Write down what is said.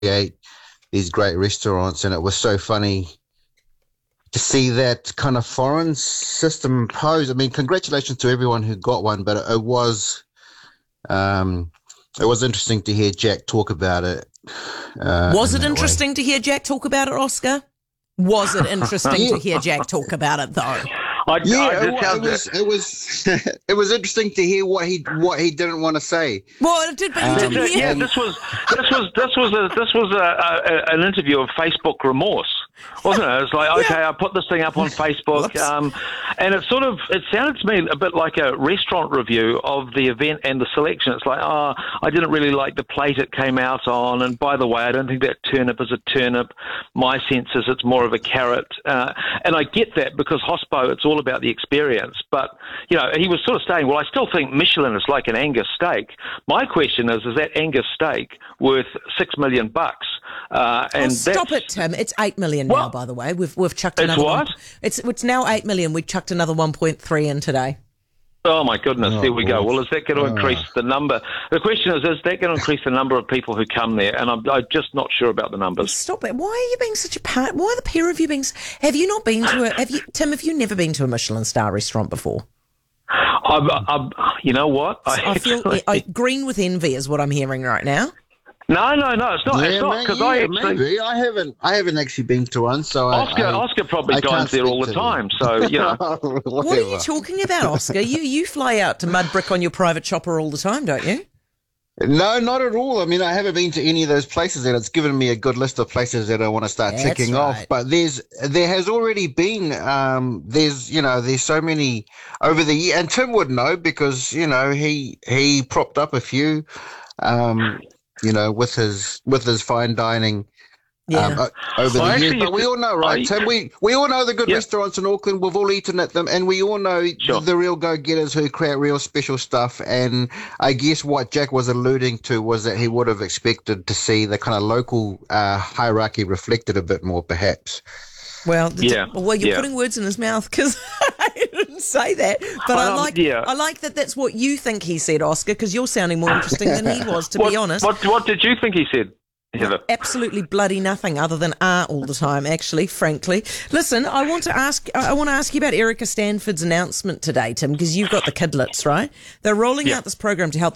these great restaurants, and it was so funny to see that kind of foreign system imposed. I mean, congratulations to everyone who got one, but it was interesting to hear Jack talk about it. Was it interesting to hear Jack talk about it, Oscar? Was it interesting to hear Jack talk about it, though? It was interesting to hear what he didn't want to say. Well, it did, but you didn't hear. Yeah, this was an interview of Facebook remorse, wasn't it? It's like, okay, I put this thing up on Facebook, and it sounded to me a bit like a restaurant review of the event and the selection. It's like, I didn't really like the plate it came out on, and by the way, I don't think that turnip is a turnip. My sense is it's more of a carrot, and I get that because hospo, it's all about the experience. But he was sort of saying, well, I still think Michelin is like an Angus steak. My question is that Angus steak worth $6 million? And stop it, Tim. It's 8 million now, by the way. We've chucked another. It's what? It's now 8 million. We chucked another 1.3 in today. Oh my goodness! There we go. Well, is that going to increase the number? The question is that going to increase the number of people who come there? And I'm just not sure about the numbers. Stop it! Why are you being such a part? Why are the pair of you being? Have you not been to Tim? Have you never been to a Michelin star restaurant before? You know what? I feel green with envy is what I'm hearing right now. No, it's not. Yeah, it's not because maybe I haven't actually been to one. So Oscar probably goes there all the time. So What are you talking about, Oscar? You fly out to Mudbrick on your private chopper all the time, don't you? No, not at all. I mean, I haven't been to any of those places, and it's given me a good list of places that I want to start ticking off. But there has already been there's so many over the year, and Tim would know because he propped up a few. With his fine dining over the years. But we all know, right, Tim? We all know the good restaurants in Auckland. We've all eaten at them, and we all know the real go-getters who create real special stuff. And I guess what Jack was alluding to was that he would have expected to see the kind of local hierarchy reflected a bit more, perhaps. Well, you're putting words in his mouth because I didn't say that. But I like that that's what you think he said, Oscar, because you're sounding more interesting than he was, to be honest. What did you think he said, Heather? Absolutely bloody nothing other than all the time, actually, frankly. Listen, I want to ask you about Erica Stanford's announcement today, Tim, because you've got the kidlets, right? They're rolling out this program to help